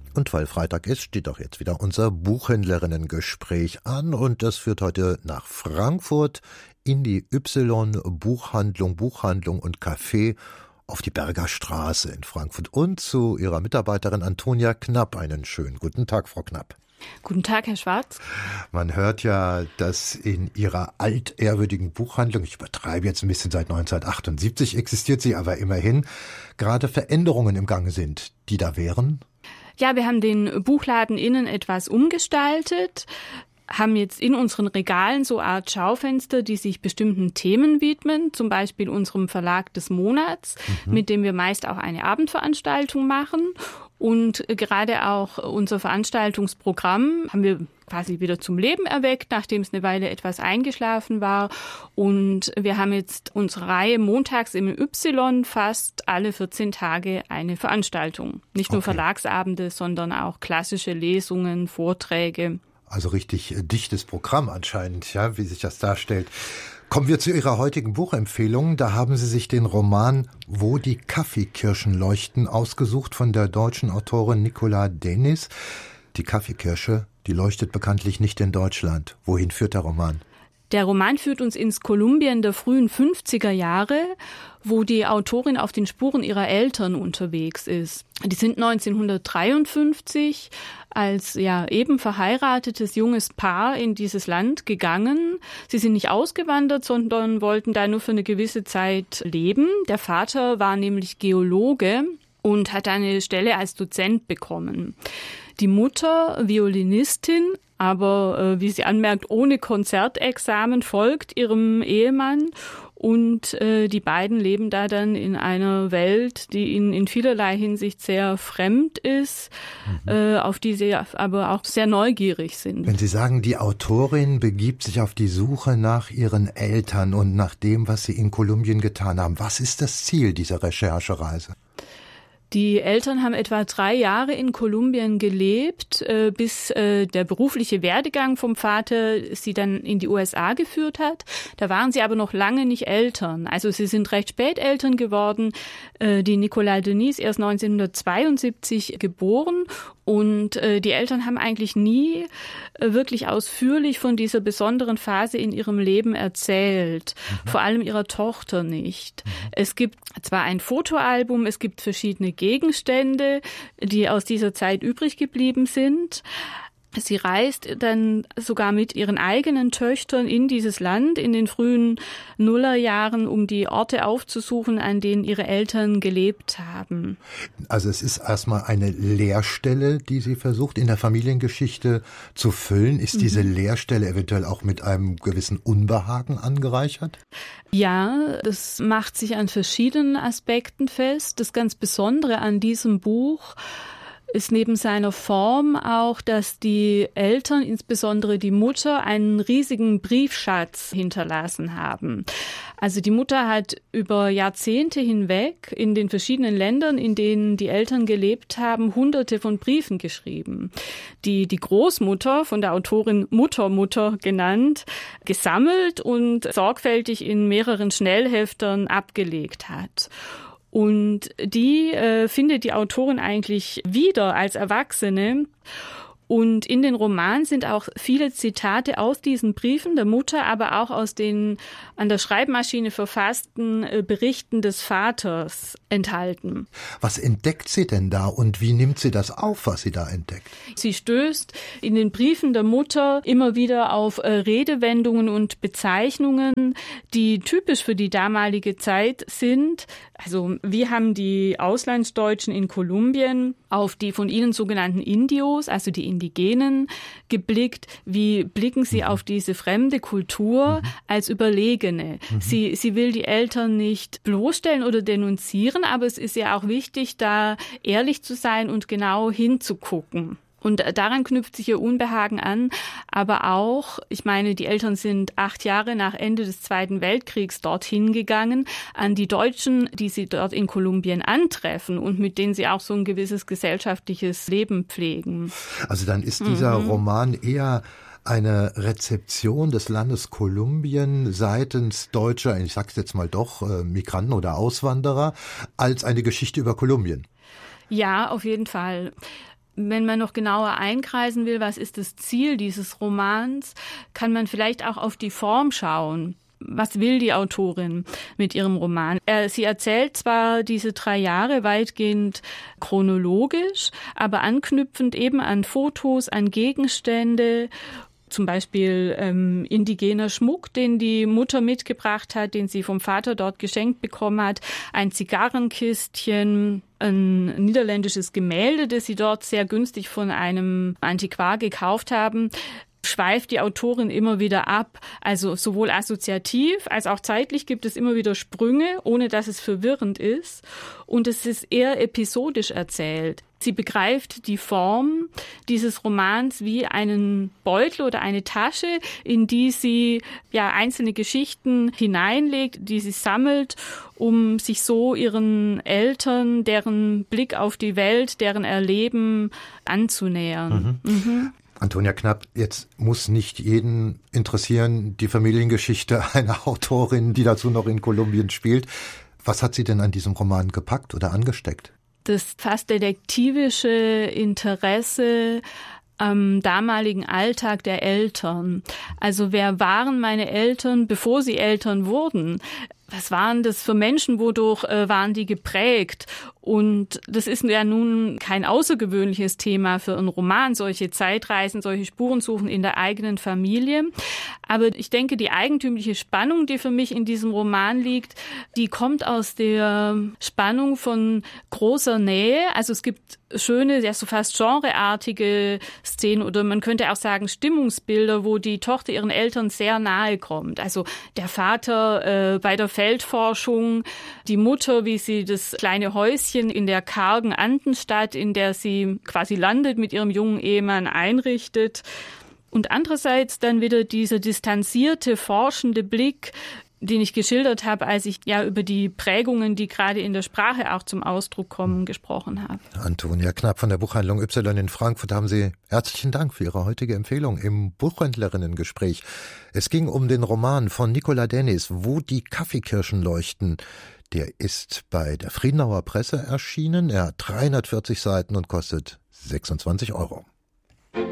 Und weil Freitag ist, steht auch jetzt wieder unser Buchhändlerinnen-Gespräch an und das führt heute nach Frankfurt in die Y-Buchhandlung und Café auf die Berger Straße in Frankfurt und zu ihrer Mitarbeiterin Antonia Knapp. Einen schönen guten Tag, Frau Knapp. Guten Tag, Herr Schwarz. Man hört ja, dass in Ihrer altehrwürdigen Buchhandlung, ich übertreibe jetzt ein bisschen, seit 1978 existiert sie, aber immerhin, gerade Veränderungen im Gange sind, die da wären. Ja, wir haben den Buchladen innen etwas umgestaltet, haben jetzt in unseren Regalen so eine Art Schaufenster, die sich bestimmten Themen widmen, zum Beispiel unserem Verlag des Monats, mit dem wir meist auch eine Abendveranstaltung machen. Und gerade auch unser Veranstaltungsprogramm haben wir quasi wieder zum Leben erweckt, nachdem es eine Weile etwas eingeschlafen war. Und wir haben jetzt unsere Reihe montags im Y fast alle 14 Tage eine Veranstaltung. Nicht nur Verlagsabende, sondern auch klassische Lesungen, Vorträge. Also richtig dichtes Programm anscheinend, ja, wie sich das darstellt. Kommen wir zu Ihrer heutigen Buchempfehlung. Da haben Sie sich den Roman Wo die Kaffeekirschen leuchten ausgesucht von der deutschen Autorin Nicola Denys. Die Kaffeekirsche, die leuchtet bekanntlich nicht in Deutschland. Wohin führt der Roman? Der Roman führt uns ins Kolumbien der frühen 50er Jahre, wo die Autorin auf den Spuren ihrer Eltern unterwegs ist. Die sind 1953 als eben verheiratetes junges Paar in dieses Land gegangen. Sie sind nicht ausgewandert, sondern wollten da nur für eine gewisse Zeit leben. Der Vater war nämlich Geologe und hat eine Stelle als Dozent bekommen. Die Mutter, Violinistin, aber wie sie anmerkt, ohne Konzertexamen, folgt ihrem Ehemann und die beiden leben da dann in einer Welt, die ihnen in vielerlei Hinsicht sehr fremd ist, auf die sie aber auch sehr neugierig sind. Wenn Sie sagen, die Autorin begibt sich auf die Suche nach ihren Eltern und nach dem, was sie in Kolumbien getan haben, was ist das Ziel dieser Recherchereise? Die Eltern haben etwa 3 Jahre in Kolumbien gelebt, bis der berufliche Werdegang vom Vater sie dann in die USA geführt hat. Da waren sie aber noch lange nicht Eltern. Also sie sind recht spät Eltern geworden. Die Nicola Denys erst 1972 geboren. Und die Eltern haben eigentlich nie wirklich ausführlich von dieser besonderen Phase in ihrem Leben erzählt. Vor allem ihrer Tochter nicht. Es gibt zwar ein Fotoalbum, es gibt verschiedene Gegenstände, die aus dieser Zeit übrig geblieben sind. Sie reist dann sogar mit ihren eigenen Töchtern in dieses Land in den frühen Nullerjahren, um die Orte aufzusuchen, an denen ihre Eltern gelebt haben. Also es ist erstmal eine Leerstelle, die sie versucht in der Familiengeschichte zu füllen. Ist diese Leerstelle eventuell auch mit einem gewissen Unbehagen angereichert? Ja, das macht sich an verschiedenen Aspekten fest. Das ganz Besondere an diesem Buch ist neben seiner Form auch, dass die Eltern, insbesondere die Mutter, einen riesigen Briefschatz hinterlassen haben. Also die Mutter hat über Jahrzehnte hinweg in den verschiedenen Ländern, in denen die Eltern gelebt haben, Hunderte von Briefen geschrieben, die die Großmutter, von der Autorin Mutter genannt, gesammelt und sorgfältig in mehreren Schnellheftern abgelegt hat. Und die findet die Autorin eigentlich wieder als Erwachsene. Und in den Roman sind auch viele Zitate aus diesen Briefen der Mutter, aber auch aus den an der Schreibmaschine verfassten Berichten des Vaters enthalten. Was entdeckt sie denn da und wie nimmt sie das auf, was sie da entdeckt? Sie stößt in den Briefen der Mutter immer wieder auf Redewendungen und Bezeichnungen, die typisch für die damalige Zeit sind. Also wie haben die Auslandsdeutschen in Kolumbien auf die von ihnen sogenannten Indios, also die Indigenen, geblickt? Wie blicken sie auf diese fremde Kultur als Überlegene? Sie will die Eltern nicht bloßstellen oder denunzieren, aber es ist ja auch wichtig, da ehrlich zu sein und genau hinzugucken. Und daran knüpft sich ihr Unbehagen an, aber auch, ich meine, die Eltern sind 8 Jahre nach Ende des Zweiten Weltkriegs dorthin gegangen, an die Deutschen, die sie dort in Kolumbien antreffen und mit denen sie auch so ein gewisses gesellschaftliches Leben pflegen. Also dann ist dieser Roman eher eine Rezeption des Landes Kolumbien seitens deutscher, ich sag's jetzt mal doch, Migranten oder Auswanderer, als eine Geschichte über Kolumbien. Ja, auf jeden Fall. Wenn man noch genauer einkreisen will, was ist das Ziel dieses Romans, kann man vielleicht auch auf die Form schauen. Was will die Autorin mit ihrem Roman? Sie erzählt zwar diese 3 Jahre weitgehend chronologisch, aber anknüpfend eben an Fotos, an Gegenstände, zum Beispiel indigener Schmuck, den die Mutter mitgebracht hat, den sie vom Vater dort geschenkt bekommen hat, ein Zigarrenkistchen, ein niederländisches Gemälde, das sie dort sehr günstig von einem Antiquar gekauft haben, schweift die Autorin immer wieder ab. Also sowohl assoziativ als auch zeitlich gibt es immer wieder Sprünge, ohne dass es verwirrend ist. Und es ist eher episodisch erzählt. Sie begreift die Form dieses Romans wie einen Beutel oder eine Tasche, in die sie einzelne Geschichten hineinlegt, die sie sammelt, um sich so ihren Eltern, deren Blick auf die Welt, deren Erleben anzunähern. Antonia Knapp, jetzt muss nicht jeden interessieren die Familiengeschichte einer Autorin, die dazu noch in Kolumbien spielt. Was hat sie denn an diesem Roman gepackt oder angesteckt? Das fast detektivische Interesse am damaligen Alltag der Eltern. Also wer waren meine Eltern, bevor sie Eltern wurden? Was waren das für Menschen? Wodurch waren die geprägt? Und das ist ja nun kein außergewöhnliches Thema für einen Roman, solche Zeitreisen, solche Spurensuchen in der eigenen Familie. Aber ich denke, die eigentümliche Spannung, die für mich in diesem Roman liegt, die kommt aus der Spannung von großer Nähe. Also es gibt schöne, ja so fast genreartige Szenen oder man könnte auch sagen Stimmungsbilder, wo die Tochter ihren Eltern sehr nahe kommt. Also der Vater bei der Feldforschung, die Mutter, wie sie das kleine Häuschen in der kargen Andenstadt, in der sie quasi landet, mit ihrem jungen Ehemann einrichtet. Und andererseits dann wieder dieser distanzierte, forschende Blick, den ich geschildert habe, als ich über die Prägungen, die gerade in der Sprache auch zum Ausdruck kommen, gesprochen habe. Antonia Knapp von der Buchhandlung Y in Frankfurt, haben Sie herzlichen Dank für Ihre heutige Empfehlung im Buchhändlerinnengespräch. Es ging um den Roman von Nicola Dennis, Wo die Kaffeekirschen leuchten. Der ist bei der Friedenauer Presse erschienen. Er hat 340 Seiten und kostet 26 €.